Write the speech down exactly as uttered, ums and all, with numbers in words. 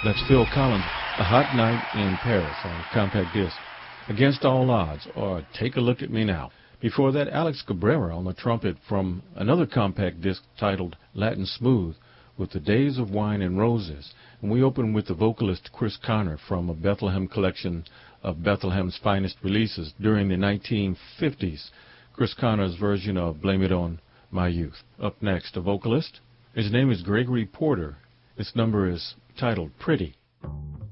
That's Phil Collins, A Hot Night in Paris on compact disc. Against All Odds, or Take a Look at Me Now. Before that, Alex Cabrera on the trumpet from another compact disc titled Latin Smooth with The Days of Wine and Roses. And we open with the vocalist Chris Connor from a Bethlehem collection of Bethlehem's finest releases during the nineteen fifties. Chris Connor's version of Blame It on My Youth. Up next, a vocalist. His name is Gregory Porter. This number is titled Pretty.